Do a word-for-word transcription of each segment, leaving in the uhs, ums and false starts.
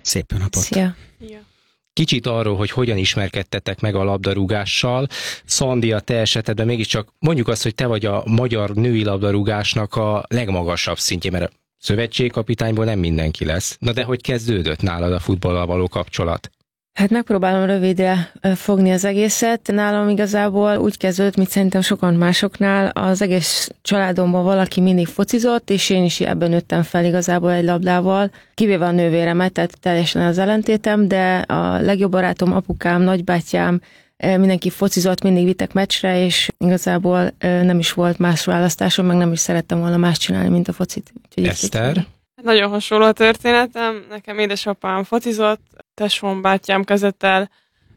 Szép jó napot! Szia! Ja. Kicsit arról, hogy hogyan ismerkedtetek meg a labdarúgással. Szandi, a te esetedben mégiscsak mondjuk azt, hogy te vagy a magyar női labdarúgásnak a legmagasabb szintje, mert a szövetségkapitányból nem mindenki lesz. Na de hogy kezdődött nálad a futballal való kapcsolat? Hát megpróbálom rövidre fogni az egészet. Nálam igazából úgy kezdődött, mint szerintem sokan másoknál. Az egész családomban valaki mindig focizott, és én is ebben nőttem fel igazából egy labdával. Kivéve a nővéremet, tehát teljesen az ellentétem, de a legjobb barátom, apukám, nagybátyám, mindenki focizott, mindig vittek meccsre, és igazából nem is volt más választásom, meg nem is szerettem volna más csinálni, mint a focit. Eszter? Nagyon hasonló a történetem. Nekem édesapám focizott, tesóm, bátyám kezdett el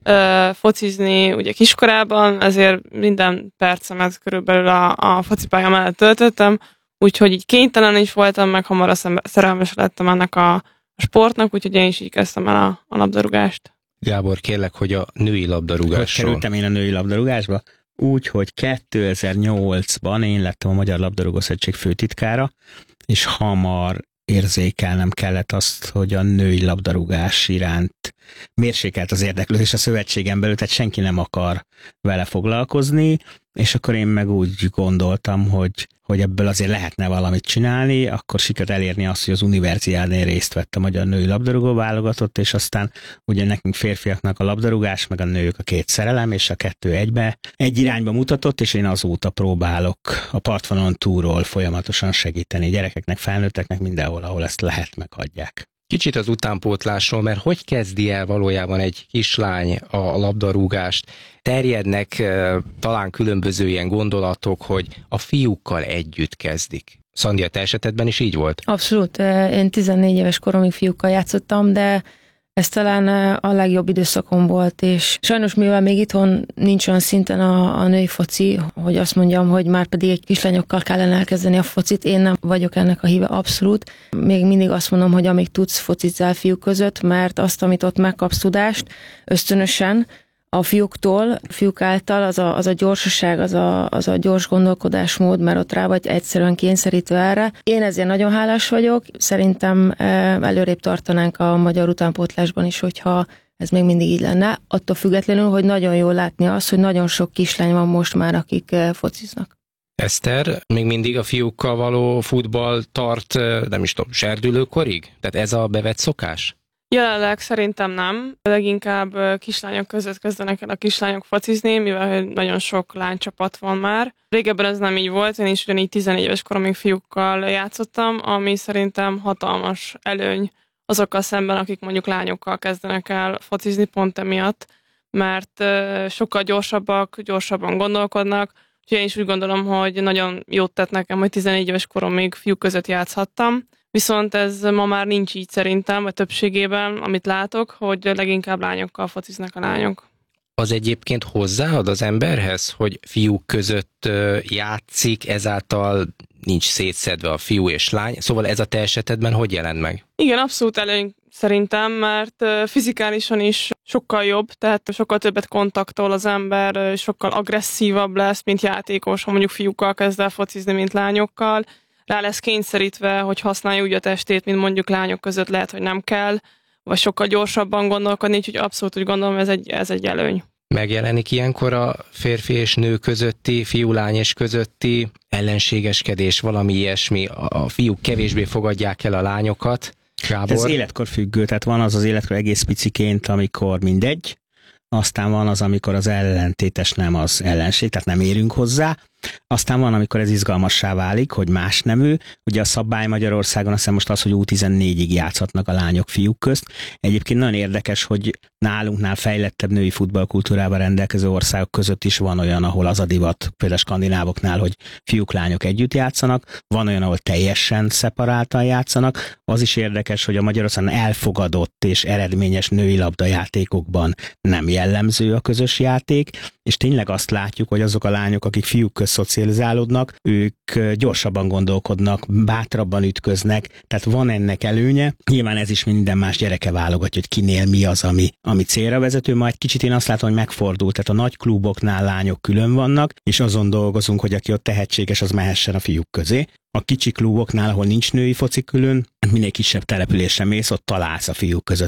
ö, focizni ugye kiskorában, ezért minden percemet körülbelül a, a focipálya mellett töltöttem, úgyhogy így kénytelen is voltam, meg hamar szerelmes lettem ennek a, a sportnak, úgyhogy én is így kezdtem el a, a labdarúgást. Gábor, kérlek, hogy a női labdarúgásról. Hogy kerültem én a női labdarúgásba? Úgy, hogy kétezer-nyolcban én lettem a Magyar Labdarúgó Szövetség főtitkára, és hamar érzékelnem kellett azt, hogy a női labdarúgás iránt mérsékelt az érdeklődés a szövetségen belül, tehát senki nem akar vele foglalkozni, és akkor én meg úgy gondoltam, hogy, hogy ebből azért lehetne valamit csinálni, akkor sikerült elérni azt, hogy az Universiádén részt vett a magyar női labdarúgó válogatott, és aztán ugye nekünk férfiaknak a labdarúgás, meg a nők a két szerelem, és a kettő egybe, egy irányba mutatott, és én azóta próbálok a partvonalon túlról folyamatosan segíteni gyerekeknek, felnőtteknek mindenhol, ahol ezt lehet, meghagyják. Kicsit az utánpótlásról, mert hogy kezdi el valójában egy kislány a labdarúgást? Terjednek uh, talán különböző ilyen gondolatok, hogy a fiúkkal együtt kezdik. Szandi, a te esetedben is így volt? Abszolút. Én tizennégy éves koromig fiúkkal játszottam, de ez talán a legjobb időszakom volt, és sajnos mivel még itthon nincs olyan szinten a, a női foci, hogy azt mondjam, hogy már pedig egy kislányokkal kellene elkezdeni a focit, én nem vagyok ennek a híve abszolút. Még mindig azt mondom, hogy amíg tudsz, focizzál fiúk között, mert azt, amit ott megkapsz tudást, ösztönösen, a fiúktól, fiúk által az a, az a gyorsaság, az a, az a gyors gondolkodásmód, mert ott rá vagy egyszerűen kényszerítve erre. Én ezért nagyon hálás vagyok, szerintem előrébb tartanánk a magyar utánpótlásban is, hogyha ez még mindig így lenne, attól függetlenül, hogy nagyon jól látni azt, hogy nagyon sok kislány van most már, akik fociznak. Eszter, még mindig a fiúkkal való futball tart, nem is tudom, serdülőkorig? Tehát ez a bevett szokás? Jelenleg szerintem nem. Leginkább kislányok között kezdenek el a kislányok focizni, mivel nagyon sok lánycsapat van már. Régebben ez nem így volt, én is ugyanígy tizennégy éves koromig fiúkkal játszottam, ami szerintem hatalmas előny azokkal szemben, akik mondjuk lányokkal kezdenek el focizni pont emiatt, mert sokkal gyorsabbak, gyorsabban gondolkodnak, úgyhogy én is úgy gondolom, hogy nagyon jót tett nekem, hogy tizennégy éves koromig fiúk között játszhattam. Viszont ez ma már nincs így szerintem, vagy többségében, amit látok, hogy leginkább lányokkal fociznak a lányok. Az egyébként hozzáad az emberhez, hogy fiúk között játszik, ezáltal nincs szétszedve a fiú és lány, szóval ez a te esetedben hogy jelent meg? Igen, abszolút előny szerintem, mert fizikálisan is sokkal jobb, tehát sokkal többet kontaktol az ember, sokkal agresszívabb lesz, mint játékos, ha mondjuk fiúkkal kezd el focizni, mint lányokkal. Rá lesz kényszerítve, hogy használja úgy a testét, mint mondjuk lányok között lehet, hogy nem kell, vagy sokkal gyorsabban gondolkodni, úgyhogy abszolút úgy gondolom, ez egy, ez egy előny. Megjelenik ilyenkor a férfi és nő közötti, fiú-lány és közötti ellenségeskedés, valami ilyesmi, a fiúk kevésbé fogadják el a lányokat. Gábor? Ez életkor függő, tehát van az az életkor egész piciként, amikor mindegy, aztán van az, amikor az ellentétes nem az ellenség, tehát nem érünk hozzá, aztán van, amikor ez izgalmassá válik, hogy más nemű. Ugye a szabály Magyarországon azt hiszem most az, hogy U tizennégyig játszhatnak a lányok fiúk közt. Egyébként nagyon érdekes, hogy nálunknál fejlettebb női futballkultúrával rendelkező országok között is van olyan, ahol az a divat, például a skandinávoknál, hogy fiúk, lányok együtt játszanak, van olyan, ahol teljesen szeparáltan játszanak. Az is érdekes, hogy a Magyarországon elfogadott és eredményes női labdajátékokban nem jellemző a közös játék, és tényleg azt látjuk, hogy azok a lányok, akik fiúk közt szocializálódnak, ők gyorsabban gondolkodnak, bátrabban ütköznek, tehát van ennek előnye. Nyilván ez is minden más gyereke válogatja, hogy kinél mi az, ami, ami célra vezető. Majd kicsit én azt látom, hogy megfordult, tehát a nagy kluboknál lányok külön vannak, és azon dolgozunk, hogy aki ott tehetséges, az mehessen a fiúk közé. A kicsi kluboknál, ahol nincs női foci külön, minél kisebb településre mész, ott találsz a fiúk között